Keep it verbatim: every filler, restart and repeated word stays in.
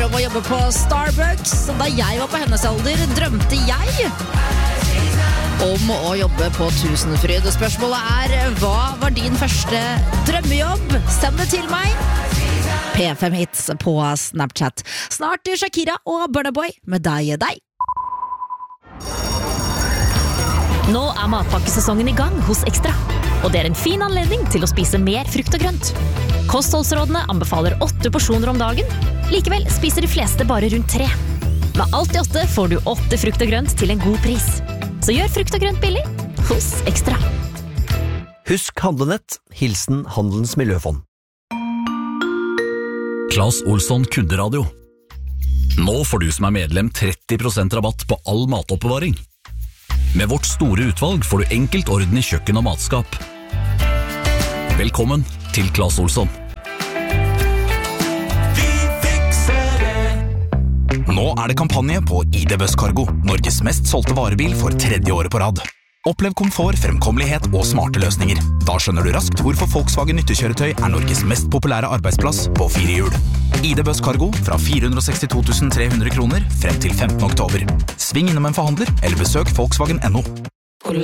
drømmer om å jobbe på Starbucks. Da jeg var på hennes alder, drømte jeg om å jobbe på Tusenfryd. Spørsmålet er, hva var din første drømmejobb? Send det til meg. P fem Hits på Snapchat. Snart Shakira og Burna Boy med Deg er deg. Nå er matpakkesesongen i gang hos Ekstra, og det er en fin anledning til å spise mer frukt og grønt. Kostholdsrådene anbefaler åtte porsjoner om dagen, likevel spiser de fleste bare rundt tre. Med alt i åtte får du åtte frukt og grønt til en god pris. Så gjør frukt og grønt billig hos Ekstra. Husk handlenett, hilsen Handelens Miljøfond. Claes Olsson Kunderadio. Nå får du som er medlem tretti prosent rabatt på all matoppbevaring. Med vårt store utvalg får du enkelt orden i kjøkken og matskap. Velkommen til Claes Olsson. Nå er det kampanje på I D Buss Cargo, Norges mest solgte varebil for tredje året på rad. Opplev komfort, fremkommelighet og smarte løsninger. Da skjønner du raskt hvorfor Volkswagen nyttekjøretøy er Norges mest populære arbeidsplass på fire hjul. I D Buss Cargo fra fire hundre og sekstito tusen tre hundre kroner frem til femtende oktober. Sving innom en forhandler eller besøk Volkswagen punktum no.